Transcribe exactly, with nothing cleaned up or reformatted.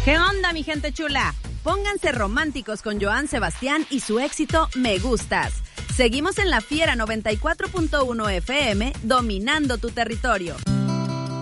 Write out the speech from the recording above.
¿Qué onda, mi gente chula? Pónganse románticos con Joan Sebastián y su éxito Me Gustas. Seguimos en La Fiera noventa y cuatro punto uno F M, dominando tu territorio.